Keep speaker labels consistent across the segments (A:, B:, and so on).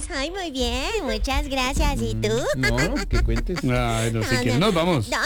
A: Ay, muy bien, muchas gracias. ¿Y tú?
B: No, que cuentes.
C: Ay, no sé quién. Nos vamos.
A: No.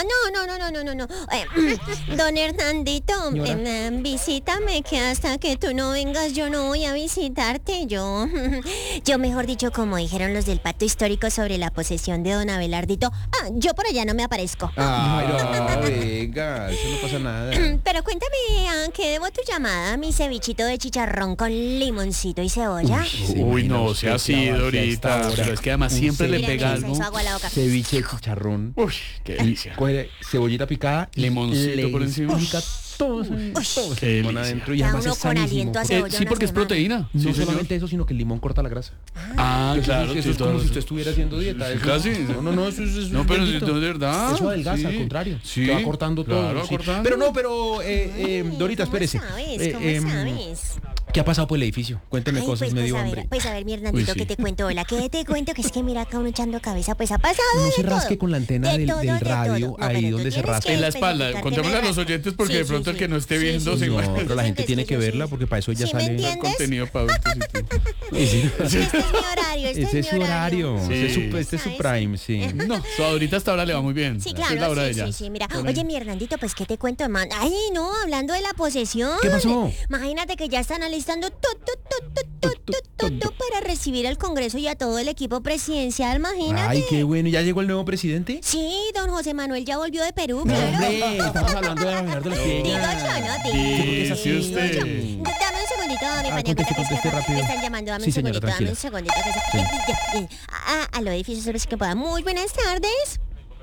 A: Don Hernandito, visítame, que hasta que tú no vengas yo no voy a visitarte. Yo, mejor dicho, como dijeron los del pacto histórico sobre la posesión de don Abelardito, yo por allá no me aparezco.
B: Ay, no, venga, eso no pasa nada.
A: Pero cuéntame, ¿a qué debo tu llamada? Mi cevichito de chicharrón con limoncito y cebolla.
C: Uy, no sea así, Dorita. Pero es que además siempre le
A: Mira,
C: pega
A: mira, se
C: algo.
A: hizo agua a la boca.
B: Ceviche de chicharrón.
C: Uy, qué delicia.
B: Coge cebollita picada,
C: Limoncito por encima.
B: pica todo ese
C: Qué
B: limón
C: delicia.
B: adentro y
A: Ya
B: además
A: uno
B: es
A: con
B: sanísimo.
A: aliento a cebolla.
C: Sí, porque es proteína.
B: No
C: Sí, señor.
B: solamente eso, sino que el limón corta la grasa.
C: Ah,
B: Eso,
C: claro.
B: eso
C: sí,
B: es como
C: todo
B: si usted estuviera haciendo dieta.
C: Sí,
B: Eso-
C: casi.
B: No, eso es
C: No, pero
B: bendito.
C: de verdad.
B: Eso adelgaza,
C: Sí.
B: al contrario.
C: Sí.
B: Que va cortando todo.
C: Claro,
B: sí.
C: cortando.
B: Pero Dorita,
A: ¿Cómo
B: espérese.
A: sabes?
B: ¿Qué ha pasado por el edificio? Cuénteme
A: Ay,
B: cosas,
A: pues,
B: medio
A: a ver,
B: hambre.
A: pues a ver, mi Hernandito,
C: Uy, sí.
A: ¿qué te cuento? Hola, ¿qué te cuento? Que es que mira acá uno echando cabeza, pues ha pasado
B: No
A: de
B: se
A: todo.
B: rasque con la antena
A: De
B: del
A: todo, de
B: radio,
A: todo. No,
B: ahí
A: pero tú
B: donde se
A: tienes
B: rasca.
A: que
C: En la espalda.
A: especificarte
C: Contémosle a
A: en el
C: los
A: radio.
C: oyentes porque
A: Sí,
C: de pronto
A: sí,
C: el que no esté
A: sí,
C: viendo
A: sí,
C: se
A: sí.
B: No,
C: imagina.
B: pero la gente tiene que verla porque para eso ya
A: ¿Sí me
B: sale.
A: entiendes?
C: Contenido para adultos y todo.
B: Sí, sí.
A: Este es mi horario,
B: Ese es su horario.
C: Sí.
B: Este es su prime, sí.
C: No, su ahorita hasta ahora le va muy bien.
A: Sí,
C: Es la hora
A: claro,
C: de ella.
A: sí, mira.
C: Por ahí.
A: Oye, mi Hernandito, pues, ¿qué te cuento, man? Ay, no, hablando de la posesión.
B: ¿Qué pasó?
A: Imagínate que ya están alistando todo para recibir al Congreso y a todo el equipo presidencial, imagínate.
B: Ay, qué bueno. ¿Ya llegó el nuevo presidente?
A: Sí, don José Manuel ya volvió de Perú,
B: No,
A: claro.
B: hombre, estamos hablando de Abelardo La
A: Digo
B: Peña.
A: yo, ¿no?
C: Sí, usted.
A: Dame un segundito, mi
B: conteste rápido.
A: Me están llamando, dame
B: Sí,
A: un
B: señora,
A: segundito, dame un
B: tranquila.
A: segundito. Aló, edificio servicio que pueda. Muy buenas tardes.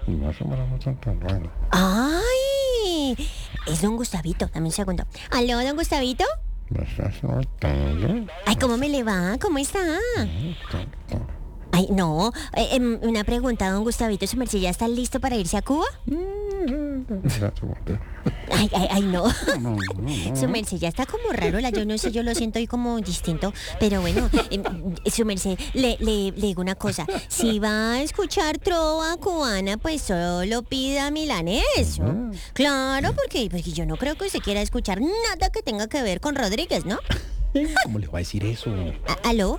A: Ay, es don Gustavito, dame un segundo. Aló, don Gustavito. Ay, ¿cómo me le va? ¿Cómo está? Ay, no, una pregunta, don Gustavito, ¿su merced ya está listo para irse a Cuba? Ay, no. Su merced ya está como raro, yo no sé, yo lo siento ahí como distinto, pero bueno, su merced, le digo una cosa, si va a escuchar trova cubana, pues solo pida milanés, ¿no? Claro, porque yo no creo que usted quiera escuchar nada que tenga que ver con Rodríguez, ¿no?
B: ¿Cómo le va a decir eso?
A: ¿Aló?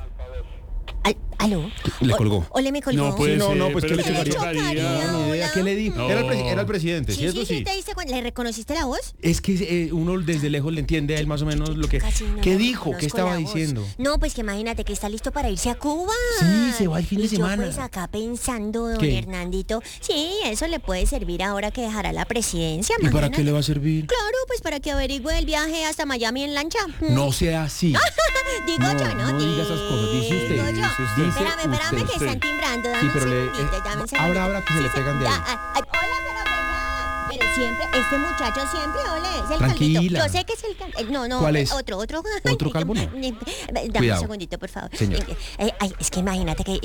A: ¿Aló?
B: Le colgó.
A: ¿O le me colgó?
C: No puede
B: Sí, no,
C: ser,
B: no, pues,
C: pero
B: ¿qué le
C: le
B: chocaría?
C: chocaría.
B: No, ni idea. ¿Qué le dijo?
C: No.
B: Era el presidente, ¿sí? Eso
A: Sí,
B: sí.
A: ¿te diste cuenta? ¿Le reconociste la voz?
B: Es que uno desde lejos le entiende a él más o menos lo que...
A: Casi no
B: ¿Qué
A: le
B: dijo? ¿Qué
A: reconozco
B: estaba
A: la voz.
B: diciendo?
A: No, pues que imagínate que está listo para irse a Cuba.
B: Sí, se va el fin de
A: Y yo
B: semana.
A: pues acá pensando, don
B: ¿Qué?
A: Hernandito, sí, eso le puede servir ahora que dejará la presidencia.
B: ¿Y para
A: imagínate.
B: qué le va a servir?
A: Claro, pues para que averigüe el viaje hasta Miami en lancha.
B: No sea así.
A: Digo
B: No,
A: yo, ¿no?
B: no diga esas cosas, dice usted,
A: Digo yo.
B: dice usted.
A: Espérame,
B: Dice
A: que
B: usted.
A: están timbrando. Dame
B: Sí,
A: un
B: pero
A: segundito, dame un segundito.
B: abra que se le pegan de ahí.
A: Hola, pero ya. Pero siempre, este muchacho siempre, es el
B: Tranquila.
A: calvito. Yo sé que es el calvito. No,
B: ¿Cuál es?
A: Otro.
B: ¿Otro calvo no?
A: Dame
B: Cuidado.
A: un segundito, por favor.
B: Señor.
A: Ay, es que imagínate que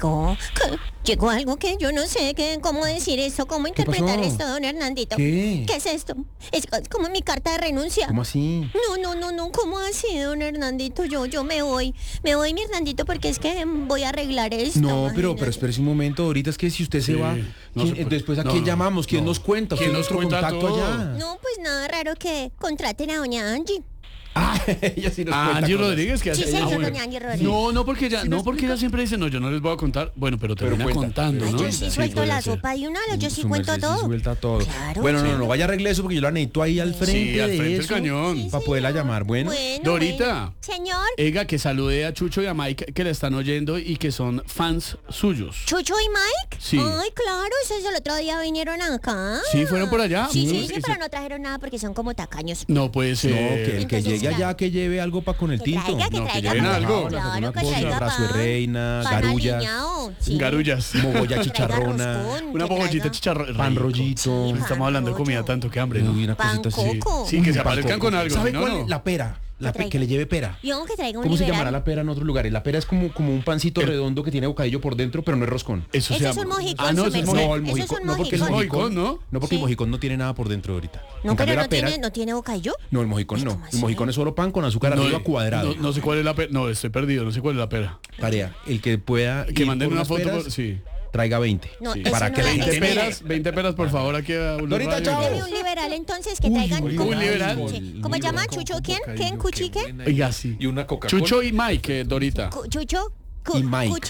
A: llegó algo que yo no sé cómo decir esto, cómo interpretar
B: pasó?
A: esto, don Hernandito.
B: ¿Qué?
A: ¿Qué es esto? Es como mi carta de renuncia.
B: ¿Cómo así?
A: No, ¿cómo así, don Hernandito? Yo me voy, mi Hernandito, porque es que voy a arreglar esto.
B: No, pero
A: imagínate.
B: espérese un momento. Ahorita es que si usted se
C: Sí,
B: va,
C: no se puede.
B: después a
C: No,
B: quién
C: no,
B: llamamos, quién
C: no.
B: nos cuenta,
C: ¿Quién
B: usted
C: nos
B: es nuestro
C: cuenta
B: contacto
C: todo?
B: allá.
A: No, pues nada raro que contraten a doña Angie.
B: Ah, ella sí nos
C: Ah,
B: cuenta
C: Angie
B: cosas.
C: Rodríguez, que
A: Sí,
C: hace.
A: señor,
C: bueno.
A: doña Angie Rodríguez.
C: No, porque ella siempre dice, no, yo no les voy a contar. Bueno, pero termina
B: cuenta.
C: contando,
A: Ay,
C: ¿no?
A: yo sí suelto
C: puede
A: la
C: ser.
A: sopa de una, yo sí
B: Su
A: cuento
B: merced sí
A: todo.
B: suelta todo.
A: Claro,
B: Bueno,
A: claro.
B: no, vaya a arreglar eso porque yo la necesito ahí al frente
C: Sí, al
B: de
C: frente del
B: eso,
C: cañón.
B: para poderla llamar. Bueno,
C: Dorita.
A: bueno. Señor,
C: Ega, que salude a Chucho y a Mike que le están oyendo y que son fans suyos.
A: ¿Chucho y Mike?
C: Sí.
A: Ay, claro, esos el otro día vinieron acá.
C: ¿Sí fueron por allá?
A: Sí,
C: Sí,
A: pero
C: sí.
A: no trajeron nada porque son como tacaños.
C: No puede ser.
B: no, que el que
A: Entonces,
B: llegue
A: claro.
B: allá, que lleve algo para con el
A: Que
B: tinto.
A: traiga,
C: No, que
A: traiga
C: lleven
A: pan,
C: algo.
A: Claro, que
B: Cosa,
A: traiga
B: brazo de
A: pan.
B: reina,
A: Pan
B: garullas,
A: aliñado, sí.
C: Garullas.
B: mogolla
A: Que traiga
B: chicharrona,
A: roscón,
C: Una
A: que
C: bogollita
A: traiga
C: chicharrón.
B: pan
C: rico.
B: rollito.
A: Sí,
C: Estamos hablando de comida tanto que hambre, ¿no?
B: Uy, una
A: Pan
B: cosita así.
A: coco.
C: Sí, que se
B: Pan
C: aparezcan
B: coco.
C: con algo.
B: ¿Sabe
C: si no,
B: cuál
C: no.
B: es? La pera.
A: traiga.
B: Que le lleve pera.
A: Yo que traiga un
B: ¿Cómo se
A: liberal.
B: llamará la pera en otros lugares? La pera es como un pancito
C: El-
B: redondo que tiene bocadillo por dentro, pero no es roscón.
C: Eso
A: Ese
C: se
A: es un
C: llama.
A: mojicón,
C: Ah, no,
A: su
C: eso es
A: merced.
B: No, el
A: Eso es
B: mojicón,
A: un
B: no porque el
A: mojicón.
B: mojicón,
C: ¿no?
B: no porque el
A: Sí.
B: mojicón no tiene nada por dentro ahorita.
A: No,
B: En
A: pero
B: cambio,
A: no
B: la pera,
A: tiene bocadillo.
B: no, el mojicón
A: Ay,
B: no.
A: ¿cómo así?
B: El mojicón es solo pan con azúcar arriba cuadrado.
C: No sé cuál es la pera. No, estoy perdido, no sé cuál es la pera.
B: Tarea, el que pueda
C: Que
B: ir
C: manden
B: por
C: una
B: unas
C: foto.
B: peras,
C: Sí.
B: traiga 20.
A: No,
C: Sí.
A: eso
B: Para
A: no
B: que la
A: es-
B: gente
A: eso
C: 20
A: no
C: peras,
A: es-
C: 20 peras, por favor, aquí a Blue
B: Dorita,
C: Radio.
B: chao.
A: Deme un liberal entonces que
B: Uy,
A: traigan.
B: un
C: Un liberal.
A: Sí. ¿Cómo se llama? ¿Chucho quién? ¿Quién? ¿Cuchique?
C: Oiga, sí.
D: Y una Coca-Cola.
C: Chucho y Mike, Dorita.
A: ¿Chucho?
B: Y Mike.